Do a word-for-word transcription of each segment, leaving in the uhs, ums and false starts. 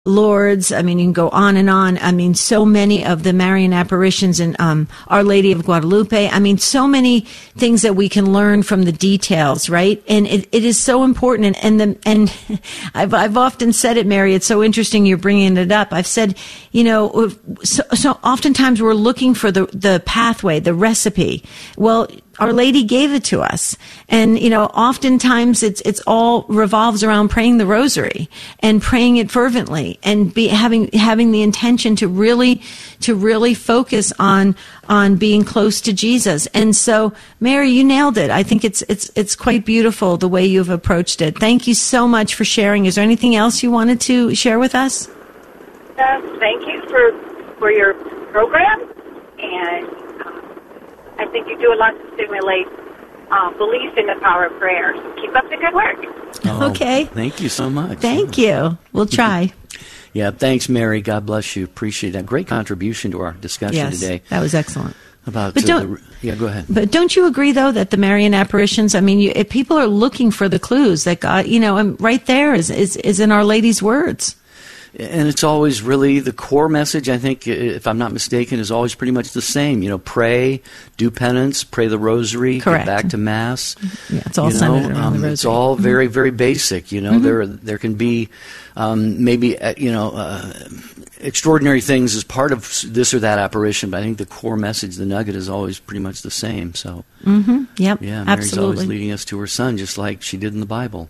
Lourdes. I mean, you can go on and on. I mean, so many of the Marian apparitions and um, Our Lady of Guadalupe. I mean, so many things that we can learn from the details, right? And it, it is so important. And and, the, and I've I've often said it, Mary. It's so interesting you're bringing it up. I've said, you know, so, so oftentimes we're looking for the the pathway, the recipe. Well, Our Lady gave it to us. And, you know, oftentimes it's, it's all revolves around praying the rosary and praying it fervently and be having, having the intention to really, to really focus on, on being close to Jesus. And so, Mary, you nailed it. I think it's, it's, it's quite beautiful the way you've approached it. Thank you so much for sharing. Is there anything else you wanted to share with us? Uh, thank you for, for your program. And I think you do a lot to stimulate uh, belief in the power of prayer. So keep up the good work. Oh, okay. Thank you so much. Thank you. We'll try. Yeah, thanks, Mary. God bless you. Appreciate that. Great contribution to our discussion yes, today. That was excellent. About but uh, don't, the, yeah, go ahead. But don't you agree, though, that the Marian apparitions, I mean, you, if people are looking for the clues that God, you know, and right there is, is, is in Our Lady's words. And it's always really the core message, I think, if I'm not mistaken, is always pretty much the same. You know, pray, do penance, pray the rosary, Correct. Get back to Mass. Yeah, it's all you know, centered around um, the rosary. It's all very, very basic. You know, Mm-hmm. there there can be um, maybe, uh, you know, uh, extraordinary things as part of this or that apparition, but I think the core message, the nugget, is always pretty much the same. So, mm-hmm. Yep, yeah, Mary's absolutely. always leading us to her Son, just like she did in the Bible.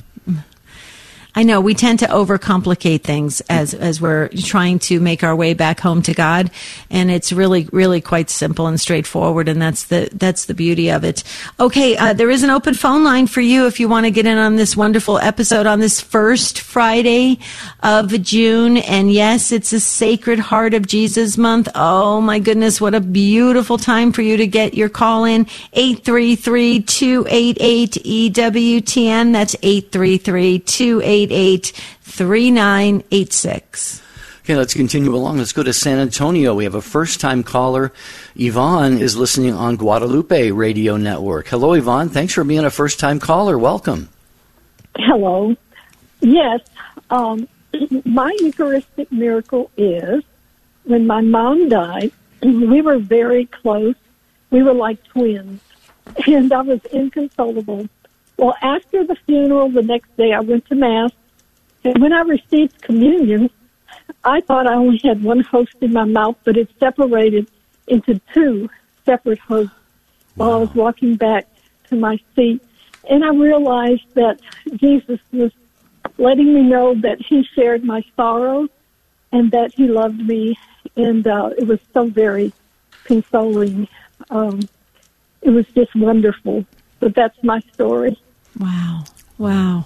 I know we tend to overcomplicate things as as we're trying to make our way back home to God, and it's really really quite simple and straightforward, and that's the that's the beauty of it. Okay, uh, there is an open phone line for you if you want to get in on this wonderful episode on this first Friday of June, and yes, it's a Sacred Heart of Jesus month. Oh my goodness, what a beautiful time for you to get your call in. eight three three, two eight eight, E W T N. That's eight three three, two eight eight, eight three nine eight six. Okay, let's continue along. Let's go to San Antonio. We have a first-time caller. Yvonne is listening on Guadalupe Radio Network. Hello, Yvonne. Thanks for being a first-time caller. Welcome. Hello. Yes, um, my Eucharistic miracle is when my mom died, we were very close. We were like twins, and I was inconsolable. Well, after the funeral, the next day, I went to Mass, and when I received communion, I thought I only had one host in my mouth, but it separated into two separate hosts while Wow. I was walking back to my seat. And I realized that Jesus was letting me know that he shared my sorrows and that he loved me, and uh, it was so very consoling. Um, it was just wonderful. But that's my story. Wow. Wow.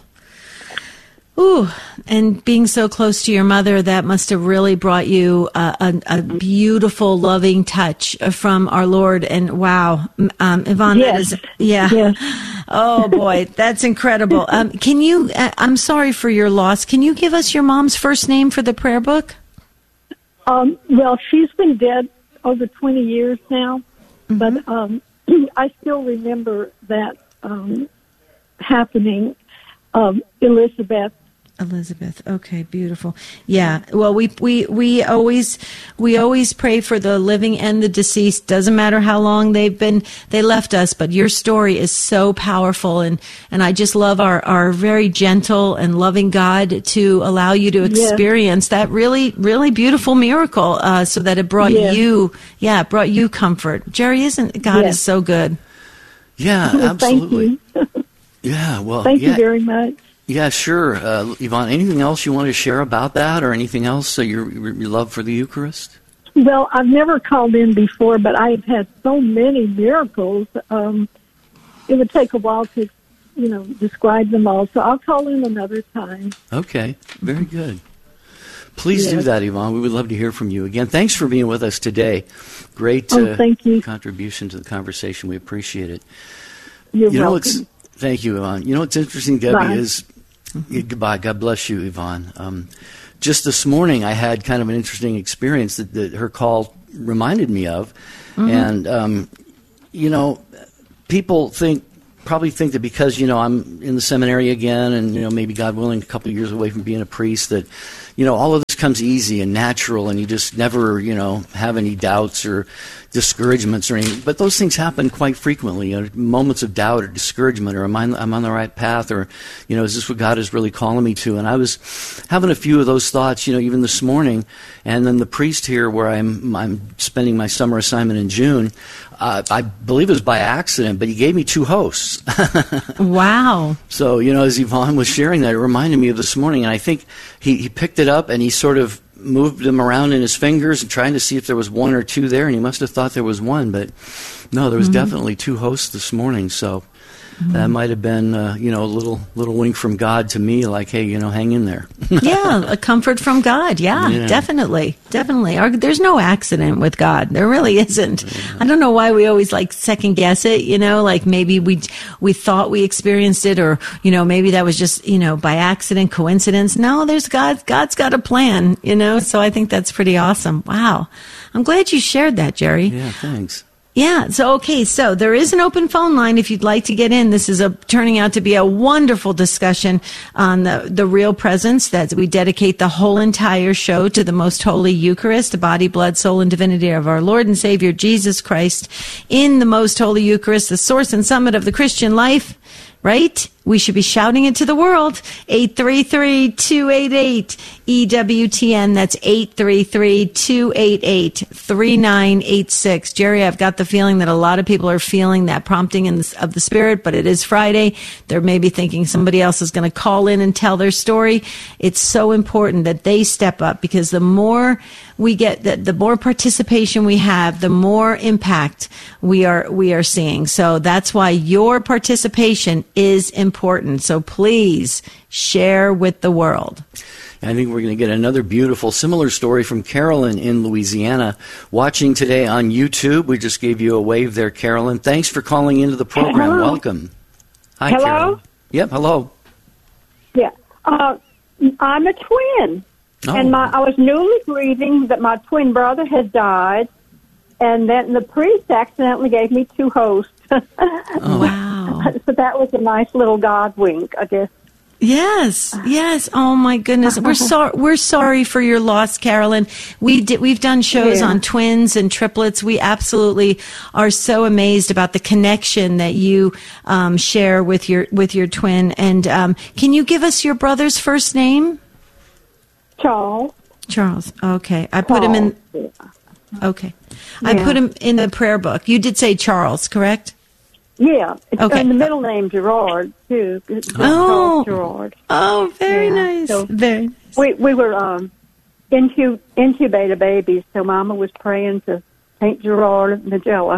Ooh, and being so close to your mother, that must have really brought you a, a, a beautiful, loving touch from our Lord. And wow, um, Yvonne, Yes. that is, yeah. Yes. Oh boy, that's incredible. Um, can you, uh, I'm sorry for your loss. Can you give us your mom's first name for the prayer book? Um, well, she's been dead over twenty years now, Mm-hmm. but um, I still remember that um, happening. Um, Elizabeth. Elizabeth. Okay, beautiful. Yeah. Well, we we we always we always pray for the living and the deceased. Doesn't matter how long they've been they left us, but your story is so powerful, and and I just love our our very gentle and loving God to allow you to Yes. experience that really really beautiful miracle, uh, so that it brought Yes. you yeah it brought you comfort. Jerry, isn't God Yes. is so good? Yeah, Thank absolutely. you. Yeah, well, Thank yeah. you very much. Yeah, sure. Uh, Yvonne, anything else you want to share about that, or anything else, uh, your, your love for the Eucharist? Well, I've never called in before, but I've had so many miracles. Um, it would take a while to, you know, describe them all. So I'll call in another time. Okay, very good. Please do Yes. that, Yvonne. We would love to hear from you again. Thanks for being with us today. Great Oh, uh, thank you. contribution to the conversation. We appreciate it. You're you know, welcome. it's thank you, Yvonne. You know what's interesting, Debbie, Bye. is yeah, goodbye. God bless you, Yvonne. Um, just this morning, I had kind of an interesting experience that, that her call reminded me of, Mm-hmm. and um, you know, people think probably think that because, you know, I'm in the seminary again and, you know, maybe God willing, a couple of years away from being a priest, that, you know, all of this comes easy and natural and you just never, you know, have any doubts or discouragements or anything. But those things happen quite frequently, you know, moments of doubt or discouragement, or am I, I'm on the right path, or, you know, is this what God is really calling me to? And I was having a few of those thoughts, you know, even this morning. And then the priest here, where I'm, I'm spending my summer assignment in June, uh, I believe it was by accident, but he gave me two hosts. Wow. So, you know, as Yvonne was sharing that, it reminded me of this morning. And I think he, he picked it up and he sort of moved them around in his fingers and trying to see if there was one or two there. And he must have thought there was one, but no, there was mm-hmm. definitely two hosts this morning. So mm-hmm. that might have been, uh, you know, a little little wink from God to me, like, hey, you know, hang in there. Yeah, a comfort from God. Yeah, yeah. definitely, definitely. Our, there's no accident with God. There really isn't. Yeah. I don't know why we always like second guess it. You know, like maybe we we thought we experienced it, or you know, maybe that was just you know by accident, coincidence. No, there's God. God's got a plan. You know, so I think that's pretty awesome. Wow, I'm glad you shared that, Jerry. Yeah, thanks. Yeah. So, okay. So there is an open phone line if you'd like to get in. This is a, turning out to be a wonderful discussion on the, the real presence, that we dedicate the whole entire show to the most holy Eucharist, the body, blood, soul, and divinity of our Lord and Savior, Jesus Christ, in the most holy Eucharist, the source and summit of the Christian life. Right? We should be shouting it to the world. eight three three, two eight eight, E W T N. That's eight three three, two eight eight, three nine eight six. Jerry, I've got the feeling that a lot of people are feeling that prompting in the, of the Spirit, but it is Friday. They're maybe thinking somebody else is going to call in and tell their story. It's so important that they step up, because the more we get, the, the more participation we have, the more impact we are we are seeing. So that's why your participation is important. So please share with the world. I think we're going to get another beautiful, similar story from Carolyn in Louisiana, watching today on YouTube. We just gave you a wave there, Carolyn. Thanks for calling into the program. Hello. Welcome. Hi, hello? Carolyn. Yep, hello. Yeah. Uh, I'm a twin. Oh. And my I was newly grieving that my twin brother had died, and then the priest accidentally gave me two hosts. Oh. Wow. So that was a nice little God wink, I guess. Yes, yes. Oh my goodness, we're sorry. We're sorry for your loss, Carolyn. We did. We've done shows yeah. on twins and triplets. We absolutely are so amazed about the connection that you um, share with your with your twin. And um, can you give us your brother's first name? Charles. Charles. Okay, I put Charles. him in. Okay, yeah. I put him in the prayer book. You did say Charles, correct? Yeah. It's okay. And the middle name Gerard too. It's oh. Charles Gerard. Oh, very yeah. nice. So very nice. We we were um, intu- intubated babies, so Mama was praying to Saint Gerard Magella.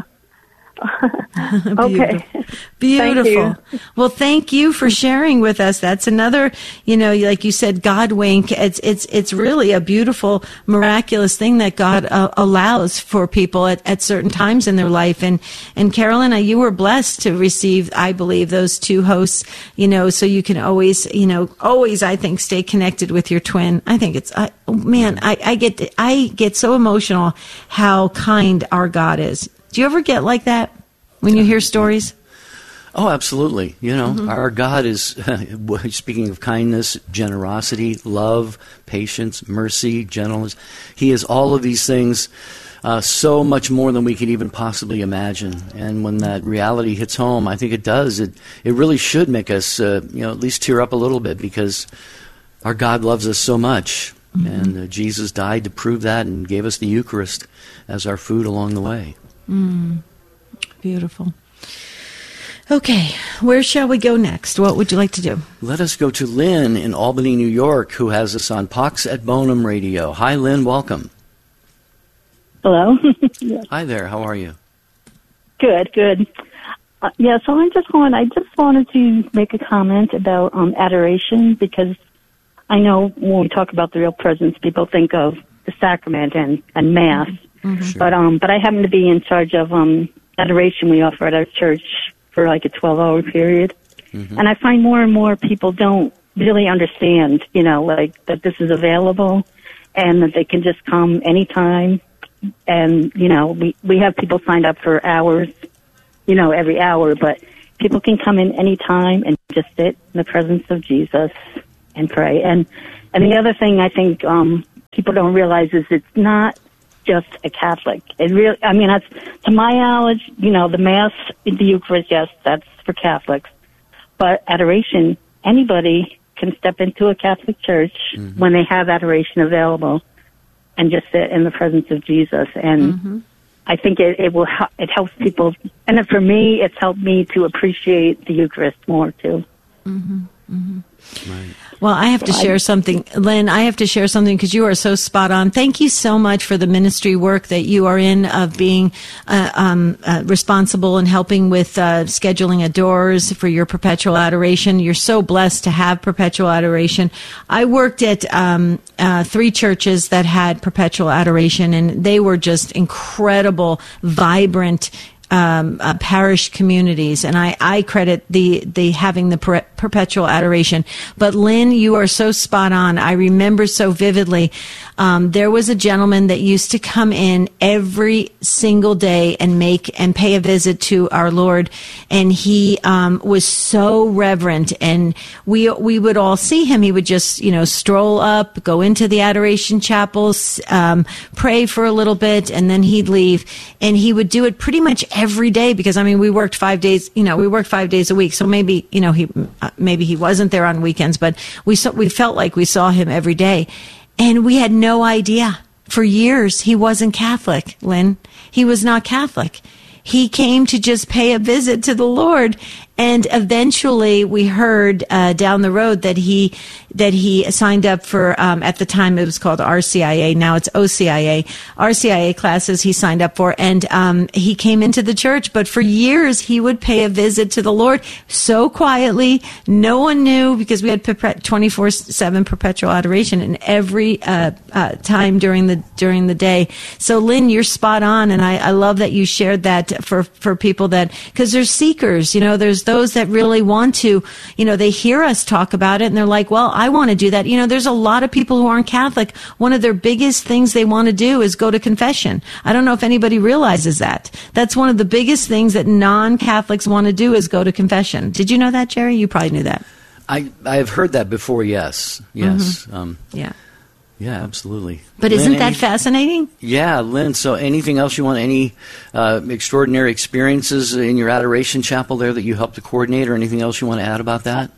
Okay. Beautiful. Thank you. Well, thank you for sharing with us. That's another, you know, like you said, God wink. It's it's it's really a beautiful, miraculous thing that God uh, allows for people at, at certain times in their life. And and Carolyn, you were blessed to receive, I believe, those two hosts. You know, so you can always, you know, always, I think, stay connected with your twin. I think it's, I, oh, man, I, I get I get so emotional how kind our God is. Do you ever get like that when you hear stories? Oh, absolutely. You know, mm-hmm. our God is, speaking of kindness, generosity, love, patience, mercy, gentleness. He is all of these things, uh, so much more than we could even possibly imagine. And when that reality hits home, I think it does. It it really should make us, uh, you know, at least tear up a little bit, because our God loves us so much. Mm-hmm. And uh, Jesus died to prove that and gave us the Eucharist as our food along the way. Mm, beautiful. Okay, where shall we go next? What would you like to do? Let us go to Lynn in Albany, New York, who has us on Pax et Bonum Radio. Hi, Lynn. Welcome. Hello. Yes. Hi there. How are you? Good, good. Uh, yeah, so I just want I just wanted to make a comment about um, adoration, because I know when we talk about the real presence, people think of the sacrament and, and Mass. Mm-hmm. Sure. But um, but I happen to be in charge of um, adoration we offer at our church for like a twelve-hour period. Mm-hmm. And I find more and more people don't really understand, you know, like that this is available and that they can just come anytime. And, you know, we, we have people signed up for hours, you know, every hour, but people can come in any time and just sit in the presence of Jesus and pray. And and the other thing I think um, people don't realize is it's not just a Catholic. It really, I mean, that's, to my knowledge, you know, the Mass, the Eucharist, yes, that's for Catholics. But adoration, anybody can step into a Catholic church mm-hmm. when they have adoration available and just sit in the presence of Jesus. And mm-hmm. I think it, it will it helps people, and then for me, it's helped me to appreciate the Eucharist more too. Mm-hmm. Mm-hmm. Right. Well, I have to share something, Lynn. I have to share something because you are so spot on. Thank you so much for the ministry work that you are in of being uh, um, uh, responsible and helping with uh, scheduling adores for your perpetual adoration. You're so blessed to have perpetual adoration. I worked at um, uh, three churches that had perpetual adoration, and they were just incredible, vibrant Um, uh, parish communities, and I, I credit the the having the per- perpetual adoration. But Lynn, you are so spot on. I remember so vividly. Um, there was a gentleman that used to come in every single day and make and pay a visit to our Lord, and he um, was so reverent. And we we would all see him. He would just you know stroll up, go into the adoration chapels, um, pray for a little bit, and then he'd leave. And he would do it pretty much every day because I mean we worked five days. You know we worked five days a week, so maybe you know he uh, maybe he wasn't there on weekends, but we saw, we felt like we saw him every day. And we had no idea. For years, he wasn't Catholic, Lynn. He was not Catholic. He came to just pay a visit to the Lord. And eventually we heard uh, down the road that he that he signed up for, um, at the time it was called R C I A, now it's O C I A, R C I A classes he signed up for. And um, he came into the church. But for years he would pay a visit to the Lord so quietly. No one knew because we had twenty-four seven perpetual adoration in every uh, uh, time during the during the day. So Lynn, you're spot on. And I, I love that you shared that for, for people that, because there's seekers, you know, there's those that really want to, you know, they hear us talk about it and they're like, well, I want to do that. You know, there's a lot of people who aren't Catholic. One of their biggest things they want to do is go to confession. I don't know if anybody realizes that. That's one of the biggest things that non-Catholics want to do is go to confession. Did you know that, Jerry? You probably knew that. I, I've heard that before, yes. Yes. Mm-hmm. Um, yeah. Yeah, absolutely. But Lynn, isn't that any, fascinating? Yeah, Lynn. So anything else you want, any uh, extraordinary experiences in your adoration chapel there that you helped to coordinate, or anything else you want to add about that?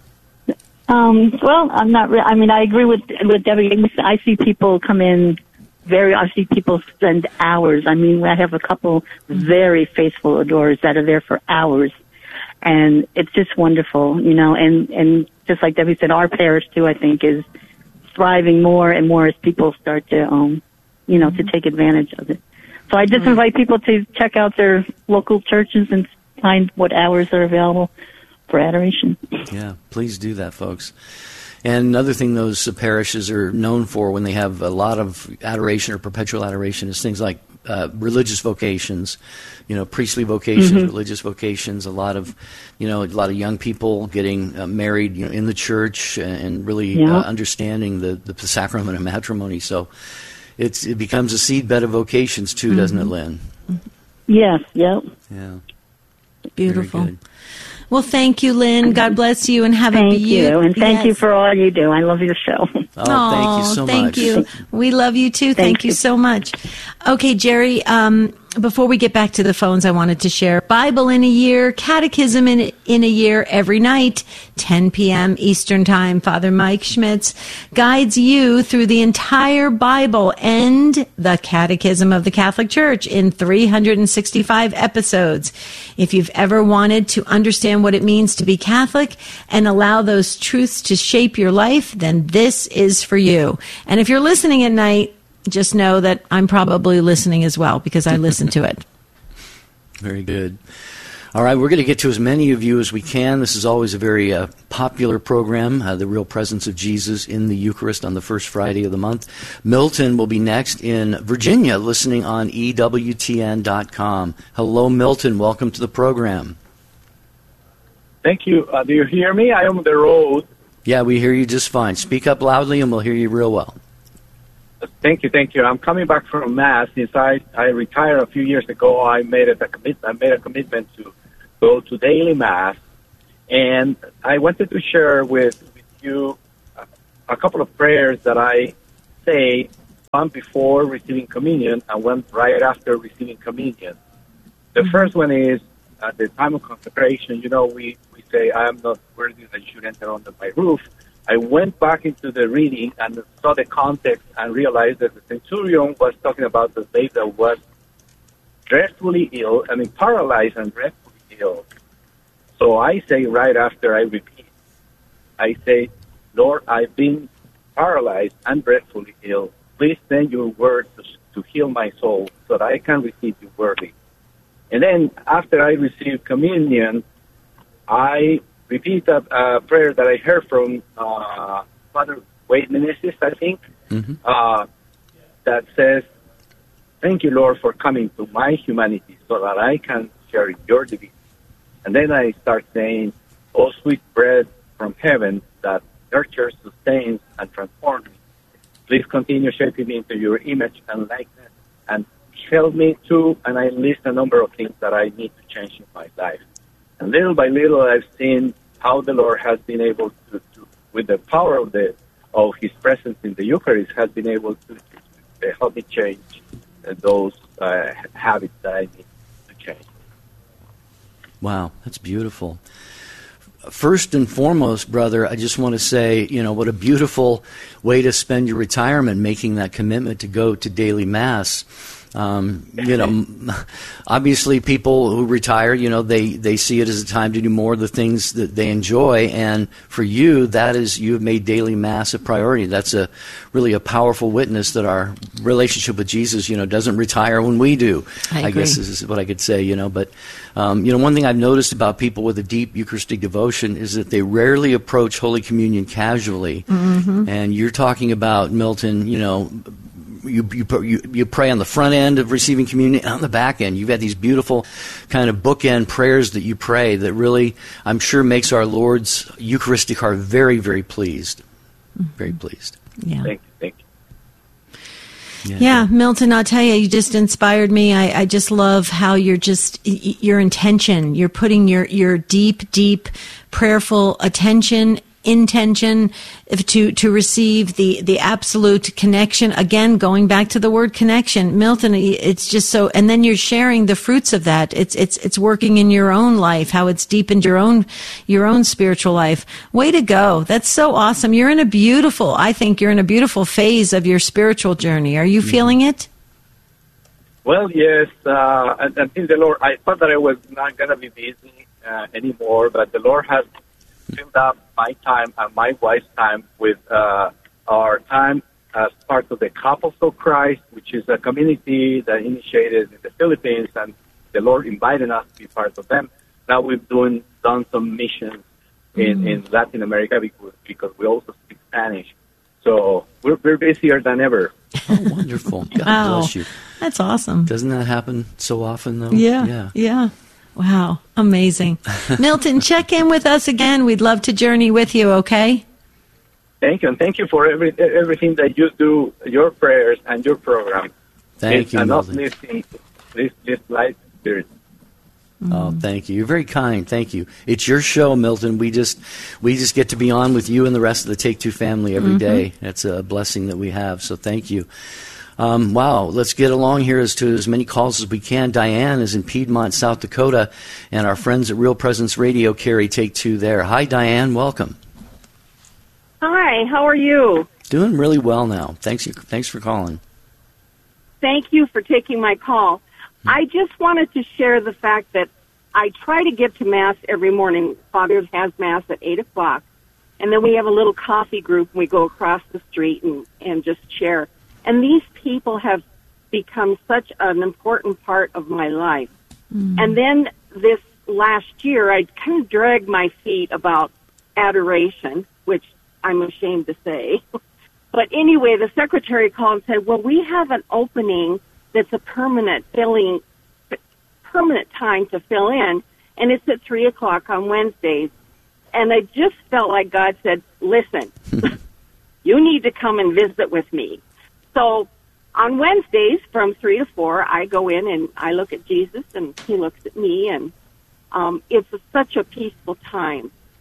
Um, well, I'm not re- I mean, I agree with, with Debbie. I see people come in very, I see people spend hours. I mean, I have a couple very faithful adorers that are there for hours. And it's just wonderful, you know, and, and just like Debbie said, our parish too, I think, is thriving more and more as people start to, um, you know, to take advantage of it. So I just invite people to check out their local churches and find what hours are available for adoration. Yeah, please do that, folks. And another thing those uh, parishes are known for when they have a lot of adoration or perpetual adoration is things like uh, religious vocations, you know, priestly vocations, mm-hmm. religious vocations, a lot of, you know, a lot of young people getting uh, married, you know, in the church and really yeah. uh, understanding the, the sacrament of matrimony. So it's it becomes a seedbed of vocations too, mm-hmm. doesn't it, Lynn? Yes, yep. Yeah. Beautiful. Well, thank you, Lynn. God bless you, and have thank a beautiful. Thank you, and thank yes. you for all you do. I love your show. Oh, oh thank you so thank much. Thank you. We love you too. Thank, thank you. you so much. Okay, Jerry. Um, before we get back to the phones, I wanted to share Bible in a year, Catechism in in a year every night, ten p.m. Eastern Time. Father Mike Schmitz guides you through the entire Bible and the Catechism of the Catholic Church in three hundred sixty-five episodes. If you've ever wanted to understand what it means to be Catholic and allow those truths to shape your life, then this is for you. And if you're listening at night, just know that I'm probably listening as well because I listen to it. Very good. All right, we're going to get to as many of you as we can. This is always a very uh, popular program, uh, The Real Presence of Jesus in the Eucharist on the first Friday of the month. Milton will be next in Virginia, listening on E W T N dot com. Hello, Milton. Welcome to the program. Thank you. Uh, do you hear me? I am on the road. Yeah, we hear you just fine. Speak up loudly and we'll hear you real well. Thank you, thank you. I'm coming back from Mass. Since I, I retired a few years ago, I made it a commit, I made a commitment to go to daily Mass And I wanted to share with, with you a couple of prayers that I say, one before receiving communion and one right after receiving communion. The mm-hmm. first one is at the time of consecration. You know, we, we say, I am not worthy that you should enter under my roof. I went back into the reading and saw the context and realized that the centurion was talking about the slave that was dreadfully ill, I mean, paralyzed and dreadfully ill. So I say right after I repeat, I say, Lord, I've been paralyzed and dreadfully ill. Please send your word to, to heal my soul so that I can receive you worthy. And then after I receive communion, I repeat a uh, prayer that I heard from uh, Father Wade Menezes, I think, mm-hmm. uh, that says, thank you, Lord, for coming to my humanity so that I can share your divinity. And then I start saying, oh, sweet bread from heaven that nurtures, sustains, and transforms me. Please continue shaping me into your image and likeness and help me to, and I list a number of things that I need to change in my life. And little by little, I've seen how the Lord has been able to, to with the power of the of His presence in the Eucharist, has been able to, to help me change uh, those uh, habits that I need to change. Wow, that's beautiful. First and foremost, brother, I just want to say, you know, what a beautiful way to spend your retirement, making that commitment to go to daily Mass. Um, you know, obviously people who retire, you know, they, they see it as a time to do more of the things that they enjoy. And for you, that is, you have made daily Mass a priority. That's a really a powerful witness that our relationship with Jesus, you know, doesn't retire when we do. I, I guess is what I could say, you know. But, um, you know, one thing I've noticed about people with a deep Eucharistic devotion is that they rarely approach Holy Communion casually. Mm-hmm. And you're talking about, Milton, you know, You, you you pray on the front end of receiving communion and on the back end. You've had these beautiful kind of bookend prayers that you pray that really, I'm sure, makes our Lord's Eucharistic heart very, very pleased. Very pleased. Yeah. Thank you. Thank you. Yeah, yeah, Milton, I'll tell you, you just inspired me. I, I just love how you're just, your intention, you're putting your, your deep, deep prayerful attention intention to to receive the the absolute connection. Again, going back to the word connection, Milton, it's just so, and then you're sharing the fruits of that. It's it's it's working in your own life, how it's deepened your own your own spiritual life. Way to go. That's so awesome. You're in a beautiful, I think you're in a beautiful phase of your spiritual journey. Are you feeling it? Well, yes. Uh, and, and the Lord, I thought that I was not going to be busy uh, anymore, but the Lord has filled up my time and my wife's time with uh, our time as part of the Couples of Christ, which is a community that initiated in the Philippines, and the Lord invited us to be part of them. Now we've doing, done some missions in, mm-hmm. in Latin America because, because we also speak Spanish. So we're, we're busier than ever. Oh, wonderful. God wow. bless you. That's awesome. Doesn't that happen so often, though? Yeah, yeah. yeah. Wow, amazing. Milton, check in with us again. We'd love to journey with you, okay? Thank you, and thank you for every, everything that you do, your prayers and your program. Thank it's you, Milton. Uplifting this, this light spirit. Mm. Oh, thank you. You're very kind. Thank you. It's your show, Milton. We just we just get to be on with you and the rest of the Take Two family every mm-hmm. day. That's a blessing that we have, so thank you. Um, wow, let's get along here as to as many calls as we can. Diane is in Piedmont, South Dakota, and our friends at Real Presence Radio carry Take Two there. Hi, Diane. Welcome. Hi, how are you? Doing really well now. Thanks, thanks for calling. Thank you for taking my call. Hmm. I just wanted to share the fact that I try to get to Mass every morning. Father has Mass at eight o'clock, and then we have a little coffee group, and we go across the street and, and just share. And these people have become such an important part of my life. Mm. And then this last year, I kind of dragged my feet about adoration, which I'm ashamed to say. But anyway, the secretary called and said, well, we have an opening that's a permanent filling, permanent time to fill in, and it's at three o'clock on Wednesdays. And I just felt like God said, listen, you need to come and visit with me. So on Wednesdays from three to four, I go in and I look at Jesus and he looks at me, and um, it's a, such a peaceful time.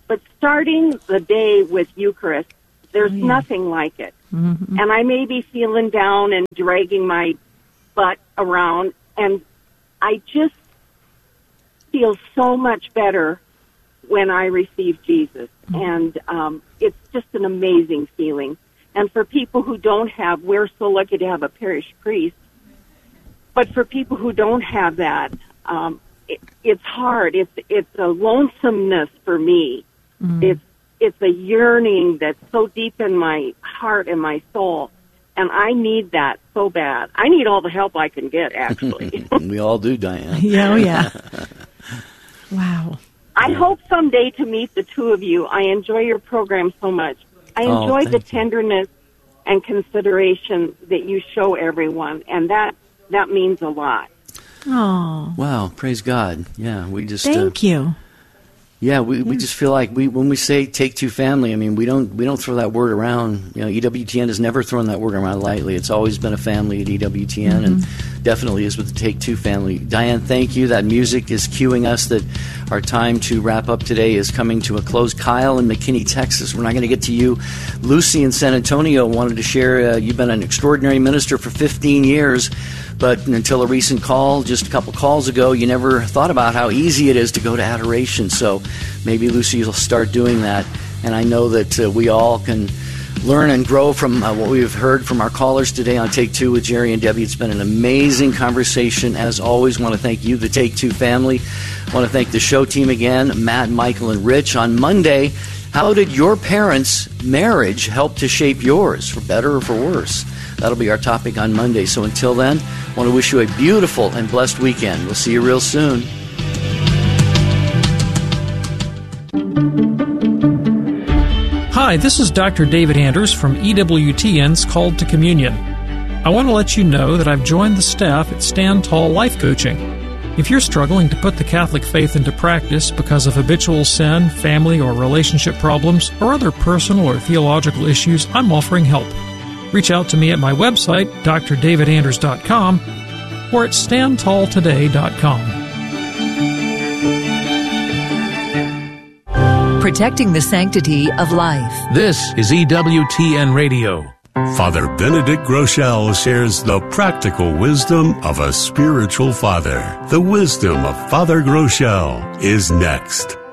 But starting the day with Eucharist, there's mm-hmm. nothing like it. Mm-hmm. And I may be feeling down and dragging my butt around, and I just feel so much better when I receive Jesus. Mm-hmm. And um, it's just an amazing feeling. And for people who don't have, we're so lucky to have a parish priest. But for people who don't have that, um, it, it's hard. It's it's a lonesomeness for me. Mm-hmm. It's it's a yearning that's so deep in my heart and my soul, and I need that so bad. I need all the help I can get, actually. We all do, Diane. Yeah, oh yeah. Wow. I hope someday to meet the two of you. I enjoy your program so much. I enjoy oh, the tenderness you. and consideration that you show everyone, and that that means a lot. Oh. Wow, praise God. Yeah, we just Thank uh, you. Yeah, we, we just feel like we when we say Take Two Family, I mean, we don't we don't throw that word around. You know, E W T N has never thrown that word around lightly. It's always been a family at E W T N, mm-hmm. and definitely is with the Take Two family. Diane, thank you. That music is cueing us that our time to wrap up today is coming to a close. Kyle in McKinney, Texas. We're not going to get to you. Lucy in San Antonio wanted to share, uh, you've been an extraordinary minister for fifteen years, but until a recent call, just a couple calls ago, you never thought about how easy it is to go to adoration. So maybe Lucy will start doing that. And I know that uh, we all can learn and grow from uh, what we've heard from our callers today on Take Two with Jerry and Debbie. It's been an amazing conversation. As always, want to thank you, the Take Two family. Want to thank the show team again, Matt, Michael, and Rich. On Monday, how did your parents' marriage help to shape yours, for better or for worse? That'll be our topic on Monday. So until then, I want to wish you a beautiful and blessed weekend. We'll see you real soon. Hi, this is Doctor David Anders from E W T N's Called to Communion. I want to let you know that I've joined the staff at Stand Tall Life Coaching. If you're struggling to put the Catholic faith into practice because of habitual sin, family or relationship problems, or other personal or theological issues, I'm offering help. Reach out to me at my website, d r david anders dot com, or at stand tall today dot com. Protecting the sanctity of life. This is E W T N Radio. Father Benedict Groeschel shares the practical wisdom of a spiritual father. The wisdom of Father Groeschel is next.